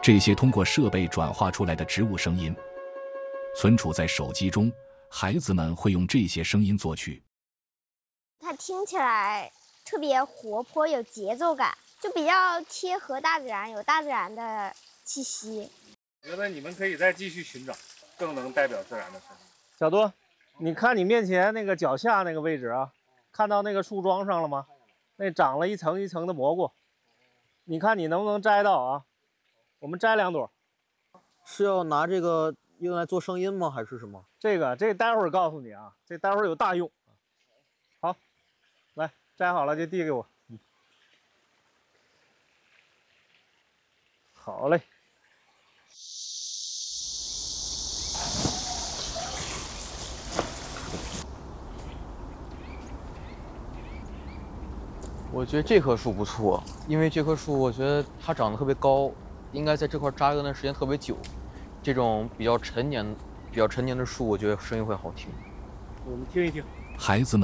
这些通过设备转化出来的植物声音，存储在手机中，孩子们会用这些声音作曲。 它听起来特别活泼，有节奏感，就比较贴合大自然，有大自然的气息。 我觉得你们可以再继续寻找更能代表自然的声音。 小多，你看你面前那个脚下那个位置啊，看到那个树桩上了吗？那长了一层一层的蘑菇，你看你能不能摘到啊？我们摘2朵。 是要拿这个用来做声音吗？还是什么？ 这待会儿告诉你啊，这待会儿有大用。好，来摘好了就递给我。好嘞。 我觉得这棵树不错，因为这棵树我觉得它长得特别高，应该在这块扎根的时间特别久。这种比较陈年的树，我觉得声音会好听。 我们听一听。 孩子们